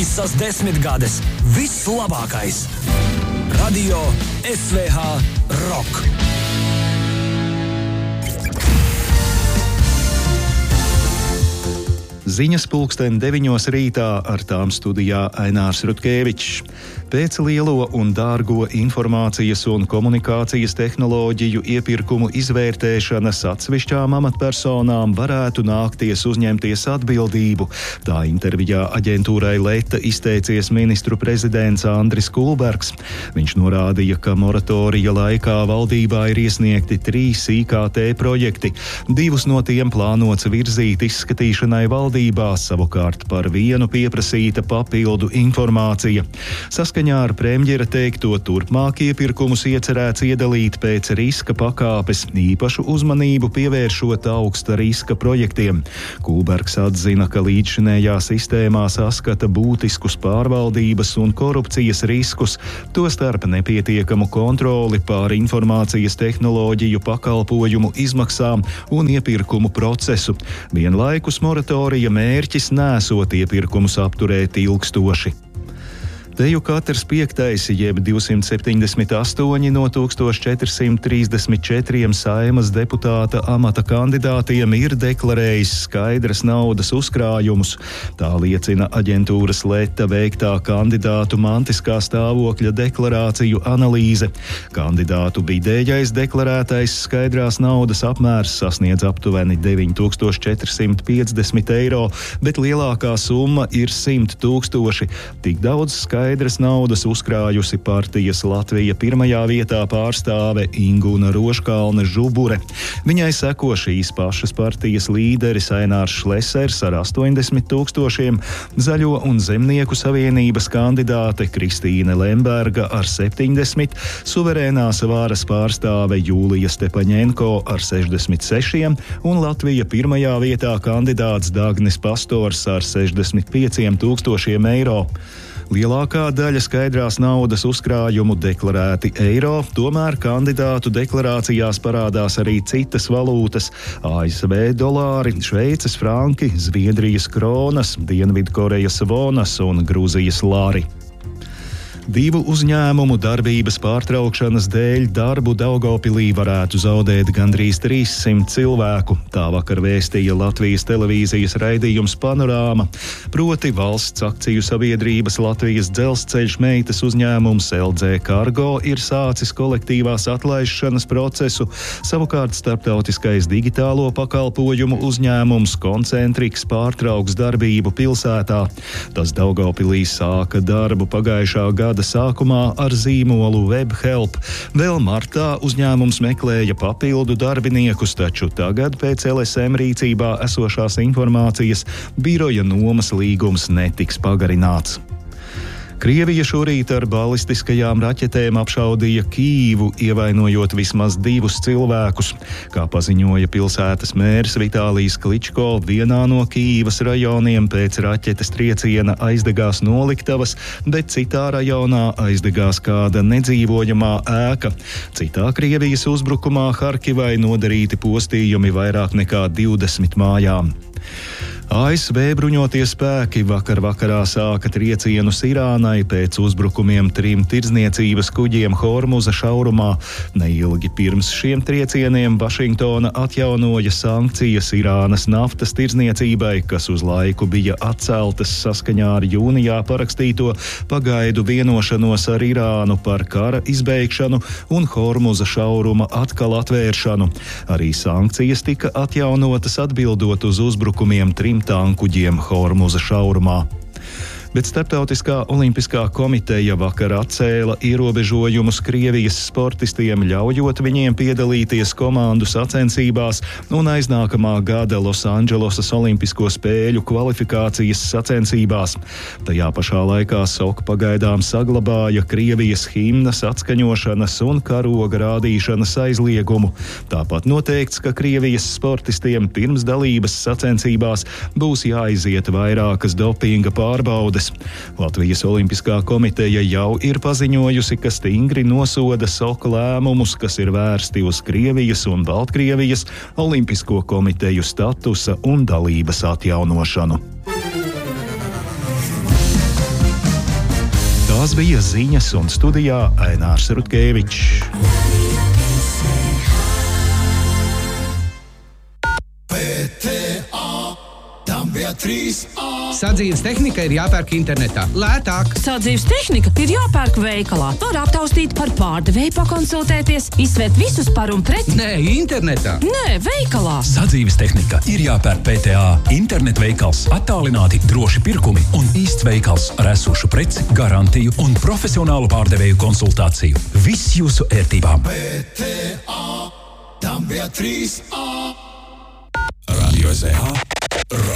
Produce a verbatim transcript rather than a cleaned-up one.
Visas desmitgades, viss labākais. Radio S V H Rock. Ziņas pulksten deviņos rītā, ar tām studijā Ainārs Rutkevičs. Pēc lielo un dārgo informācijas un komunikācijas tehnoloģiju iepirkumu izvērtēšanas atsevišķām amatpersonām varētu nākties uzņemties atbildību. Tā intervijā aģentūrai Leta izteicies ministru prezidents Andris Kulbergs. Viņš norādīja, ka moratorija laikā valdībā ir iesniegti trīs I K T projekti. Divus no tiem plānots virzīt izskatīšanai valdībā, savukārt par vienu pieprasīta papildu informācija. Saskaņā ar premjera teikto, turpmāk iepirkumus iecerēts iedalīt pēc riska pakāpes, īpašu uzmanību pievēršot augsta riska projektiem. Kulbergs atzina, ka līdzšinējā sistēmā saskata būtiskus pārvaldības un korupcijas riskus, tostarp nepietiekamu kontroli pār informācijas tehnoloģiju pakalpojumu izmaksām un iepirkumu procesu. Vienlaikus moratorija mērķis nesot iepirkumus apturēt ilgstoši. Teju katrs piektais, jeb divsimt septiņdesmit astoņi no tūkstoš četri simt trīsdesmit četriem Saeimas deputāta amata kandidātiem ir deklarējis skaidras naudas uzkrājumus. Tā liecina aģentūras Leta veiktā kandidātu mantiskā stāvokļa deklarāciju analīze. Kandidātu vidējais deklarētais skaidrās naudas apmērs sasniedz aptuveni deviņi tūkstoši četri simt piecdesmit eiro, bet lielākā summa ir simt tūkstoši. Tik daudz skaidrs Skaidras naudas uzkrājusi partijas Latvija pirmajā vietā pārstāve Inguna Roškalne Žubure. Viņai seko šīs pašas partijas līderis Ainārs Šlesers ar astoņdesmit tūkstošiem, Zaļo un Zemnieku savienības kandidāte Kristīne Lemberga ar septiņdesmit, suverēnās varas pārstāve Jūlija Stepaņenko ar sešdesmit sešiem un Latvija pirmajā vietā kandidāts Dagnis Pastors ar sešdesmit pieciem tūkstošiem eiro. Lielākā daļa skaidrās naudas uzkrājumu deklarēti eiro, tomēr kandidātu deklarācijās parādās arī citas valūtas – A S V dolāri, Šveices franki, Zviedrijas kronas, Dienvidkorejas vonas un Gruzijas lari. Divu uzņēmumu darbības pārtraukšanas dēļ darbu Daugavpilī varētu zaudēt gandrīz trīssimt cilvēku. Tā vakar vēstīja Latvijas televīzijas raidījums Panorāma. Proti valsts akciju sabiedrības Latvijas dzelzceļš meitas uzņēmums L D Cargo ir sācis kolektīvās atlaišanas procesu, savukārt starptautiskais digitālo pakalpojumu uzņēmums Koncentriks pārtrauks darbību pilsētā. Tas Daugavpilī sāka darbu pagājušā gada Gada sākumā ar zīmolu WebHelp. Vēl martā uzņēmums meklēja papildu darbiniekus, taču tagad pēc L S M rīcībā esošās informācijas biroja nomas līgums netiks pagarināts. Krievija šorīt ar balistiskajām raķetēm apšaudīja Kīvu, ievainojot vismaz divus cilvēkus. Kā paziņoja pilsētas mērs Vitālijs Kličko, vienā no Kīvas rajoniem pēc raķetes trieciena aizdegās noliktavas, bet citā rajonā aizdegās kāda nedzīvojamā ēka. Citā Krievijas uzbrukumā Harkivai nodarīti postījumi vairāk nekā divdesmit mājām. A S V bruņotie spēki vakar vakarā sāka triecienus Irānai pēc uzbrukumiem trim tirdzniecības kuģiem Hormuza šaurumā. Neilgi pirms šiem triecieniem Vašingtona atjaunoja sankcijas Irānas naftas tirdzniecībai, kas uz laiku bija atceltas saskaņā ar jūnijā parakstīto pagaidu vienošanos ar Irānu par kara izbeigšanu un Hormuza šauruma atkal atvēršanu. Arī sankcijas tika atjaunotas atbildot uz uzbrukumiem trim tankuģiem Hormuza šaurumā. Bet Starptautiskā olimpiskā komiteja vakar atcēla ierobežojumus Krievijas sportistiem, ļaujot viņiem piedalīties komandu sacensībās un aiznākamā gada Losandželosas olimpisko spēļu kvalifikācijas sacensībās. Tajā pašā laikā S O K pagaidām saglabāja Krievijas himnas atskaņošanas un karoga rādīšanas aizliegumu. Tāpat noteikts, ka Krievijas sportistiem pirms dalības sacensībās būs jāiziet vairākas dopinga pārbaudes. Latvijas Olimpiskā komiteja jau ir paziņojusi, ka stingri nosoda S O K lēmumus, kas ir vērsti uz Krievijas un Baltkrievijas Olimpisko komiteju statusa un dalības atjaunošanu. Tās bija ziņas, un studijā Ainārs Rutkevičs. Sadzīves tehnika ir jāpērk internetā. Lētāk. Sadzīves tehnika ir jāpērk veikalā. Var aptaustīt, par pārdevēju pakonsultēties, izsvērt visus par un pret. Nē, internetā. Nē, veikalā. Sadzīves tehnika ir jāpērk P T A. Internetveikals, attālināti droši pirkumi un īsts veikals ar esošu preci, garantiju un profesionālu pārdevēju konsultāciju. Viss jūsu ērtībām. P T A, tam bija trīs A. Radio S V H